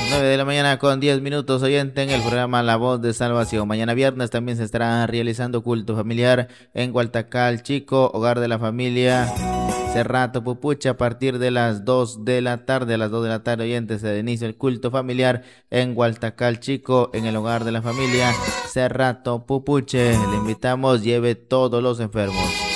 9 de la mañana con 10 minutos, oyente, en el programa La Voz de Salvación. Mañana viernes también se estará realizando culto familiar en Gualtacal Chico, Hogar de la Familia Cerrato Pupucha, a partir de las 2 de la tarde. A las 2 de la tarde, oyentes, se inicia el culto familiar en Gualtacal Chico, en el Hogar de la Familia Cerrato Pupuche. Le invitamos, lleve todos los enfermos.